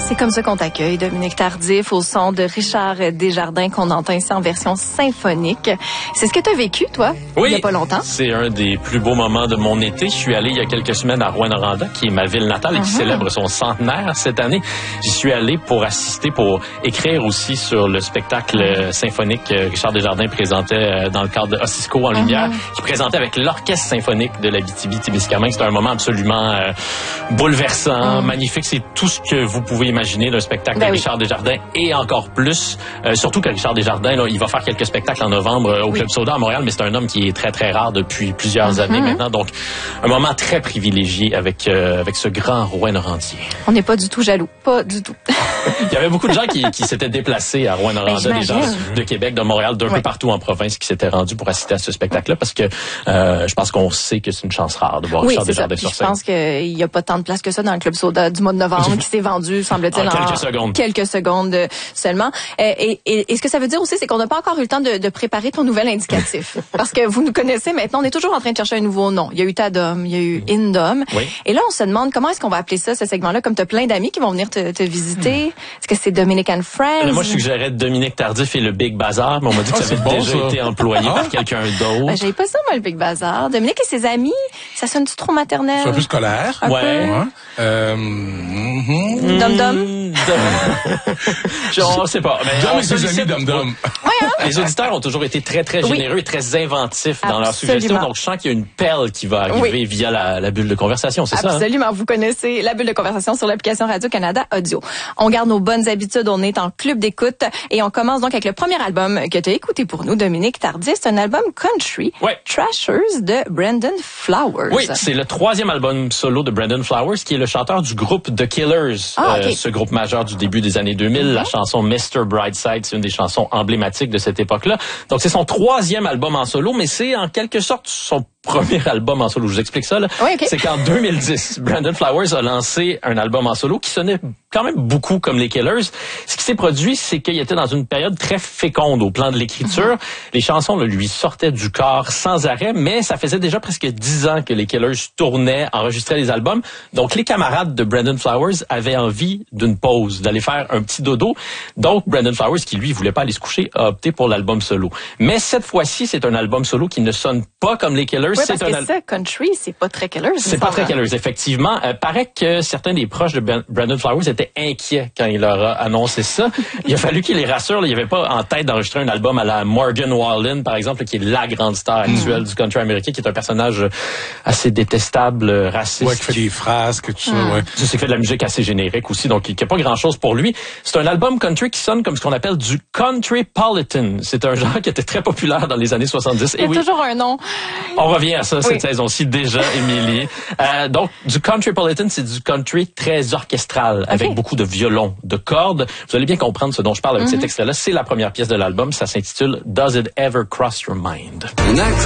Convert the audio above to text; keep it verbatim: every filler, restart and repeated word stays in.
C'est comme ça qu'on t'accueille, Dominique Tardif, au son de Richard Desjardins qu'on entend ici en version symphonique. C'est ce que tu as vécu, toi, oui, il n'y a pas longtemps? C'est un des plus beaux moments de mon été. Je suis allé il y a quelques semaines à Rouyn-Noranda, qui est ma ville natale et qui uh-huh. célèbre son centenaire cette année. J'y suis allé pour assister, pour écrire aussi sur le spectacle symphonique que Richard Desjardins présentait dans le cadre de Ossisco en lumière, uh-huh. qui présentait avec l'Orchestre symphonique de l'Abitibi-Témiscamingue. C'était un moment absolument euh, bouleversant, uh-huh. magnifique. C'est tout ce que vous pouvez imaginer d'un spectacle ben de oui. Richard Desjardins et encore plus. Euh, surtout que Richard Desjardins, là, il va faire quelques spectacles en novembre euh, au oui. Club Soda à Montréal, mais c'est un homme qui est très, très rare depuis plusieurs mm-hmm. années maintenant. Donc, un moment très privilégié avec, euh, avec ce grand Rouyn-Norandier. On n'est pas du tout jaloux. Pas du tout. Il y avait beaucoup de gens qui, qui s'étaient déplacés à Rouyn-Noranda, des gens de Québec, de Montréal, d'un oui. peu partout en province qui s'étaient rendus pour assister à ce spectacle-là parce que euh, je pense qu'on sait que c'est une chance rare de voir oui, Richard Desjardins sur scène. Je pense qu'il n'y a pas tant de place que ça dans le Club Soda du mois de novembre qui s'est vendu, semble-t-il, en quelques en secondes. Quelques secondes seulement. Et, et, et ce que ça veut dire aussi, c'est qu'on n'a pas encore eu le temps de, de préparer ton nouvel indicatif. Parce que vous nous connaissez maintenant, on est toujours en train de chercher un nouveau nom. Il y a eu Tadom, il y a eu Indom. Oui. Et là, on se demande comment est-ce qu'on va appeler ça, ce segment-là, comme tu as plein d'amis qui vont venir te, te visiter. Hmm. Est-ce que c'est Dominic and Friends? Là, moi, je suggérais Dominique Tardif et le Big Bazar, mais on m'a dit que oh, ça avait bon, déjà ça. été employé par quelqu'un d'autre. Ben, j'avais pas ça, moi, le Big Bazar. Dominique et ses amis, ça sonne-tu trop maternel? C'est un peu scolaire. Un ouais. Peu. ouais. Euh, mm-hmm. Dom-dom. Je ne sais pas. Mais Dom et ses amis Dom-dom. Ouais, hein? Les auditeurs ont toujours été très, très généreux oui. et très inventifs dans Absolument. leurs suggestions. Donc, je sens qu'il y a une perle qui va arriver oui. via la, la bulle de conversation, c'est Absolument. ça? Absolument. Hein? Vous connaissez la bulle de conversation sur l'application Radio-Canada Audio. On garde nos bonnes habitudes. On est en club d'écoute et on commence donc avec le premier album que tu as écouté pour nous, Dominique Tardif. C'est un album country, ouais. Trashers de Brandon Flowers. Oui, c'est le troisième album solo de Brandon Flowers, qui est le chanteur du groupe The Killers, ah, okay. euh, ce groupe majeur du début des années deux mille. Mm-hmm. La chanson mister Brightside, c'est une des chansons emblématiques de cette époque-là. Donc, c'est son troisième album en solo, mais c'est en quelque sorte son premier album en solo. Je vous explique ça, là. Oui, okay. C'est qu'en deux mille dix, Brandon Flowers a lancé un album en solo qui sonnait quand même beaucoup comme les Killers. Ce qui s'est produit, c'est qu'il était dans une période très féconde au plan de l'écriture. Mm-hmm. Les chansons là, lui sortaient du corps sans arrêt, mais ça faisait déjà presque dix ans que les Killers tournaient, enregistraient les albums. Donc, les camarades de Brandon Flowers avaient envie d'une pause, d'aller faire un petit dodo. Donc, Brandon Flowers, qui lui voulait pas aller se coucher, a opté pour l'album solo. Mais cette fois-ci, c'est un album solo qui ne sonne pas comme les Killers. Oui, c'est parce un que al- ça, country, c'est pas très Killers. C'est pas très Killers, effectivement. Euh, paraît que certains des proches de ben- Brandon Flowers étaient inquiets quand il leur a annoncé ça. Il a fallu qu'il les rassure. Là, il n'y avait pas en tête d'enregistrer un album à la Morgan Wallen, par exemple, là, qui est la grande star actuelle mmh. du country américain, qui est un personnage assez détestable, raciste. Ouais, qui fait des phrases, que tout mmh. ça, ouais. Tu sais, qui fait de la musique assez générique aussi, donc il n'y a pas grand-chose pour lui. C'est un album country qui sonne comme ce qu'on appelle du countrypolitan. C'est un genre qui était très populaire dans les années soixante-dix. Il y a Et oui, toujours un nom. On revient à ça oui. cette saison-ci déjà, Émilie. Euh, donc, du countrypolitan, c'est du country très orchestral, okay. avec beaucoup de violons, de cordes. Vous allez bien comprendre ce dont je parle avec mm-hmm. cet extrait-là. C'est la première pièce de l'album. Ça s'intitule « Does It Ever Cross Your Mind ».